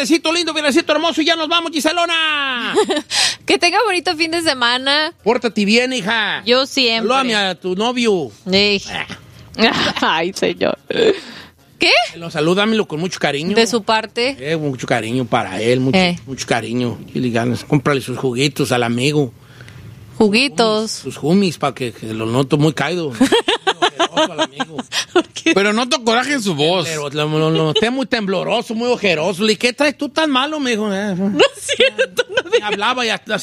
viernesito lindo, viernesito hermoso y ya nos vamos, Giselona. Que tenga bonito fin de semana. Pórtate bien, hija. Yo siempre. Salúdame a tu novio. Ay, señor. ¿Qué? Salúdamelo con mucho cariño. De su parte. Mucho cariño para él, mucho cariño. Y le ganas, cómprale sus juguitos al amigo. Juguitos. Sus hummis, para que lo noto muy caído. Al amigo. Pero noto coraje en su voz. Pero lo noté muy tembloroso, muy ojeroso. Le dije, ¿qué traes tú tan malo? Me dijo. No es cierto. Me hablaba y hasta